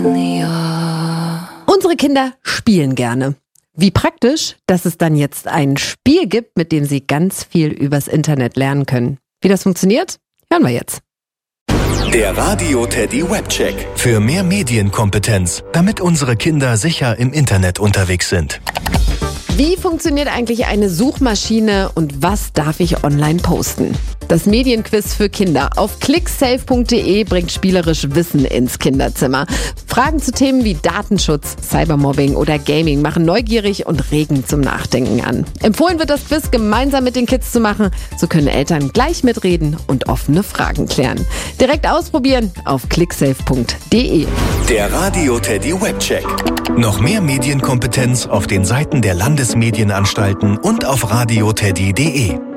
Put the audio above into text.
Unsere Kinder spielen gerne. Wie praktisch, dass es dann jetzt ein Spiel gibt, mit dem sie ganz viel übers Internet lernen können. Wie das funktioniert, hören wir jetzt. Der Radio Teddy Webcheck. Für mehr Medienkompetenz, damit unsere Kinder sicher im Internet unterwegs sind. Wie funktioniert eigentlich eine Suchmaschine und was darf ich online posten? Das Medienquiz für Kinder auf clicksafe.de bringt spielerisch Wissen ins Kinderzimmer. Fragen zu Themen wie Datenschutz, Cybermobbing oder Gaming machen neugierig und regen zum Nachdenken an. Empfohlen wird das Quiz gemeinsam mit den Kids zu machen. So können Eltern gleich mitreden und offene Fragen klären. Direkt ausprobieren auf clicksafe.de. Der Radio Teddy Webcheck. Noch mehr Medienkompetenz auf den Seiten der Landesmedienanstalten und auf radioteddy.de.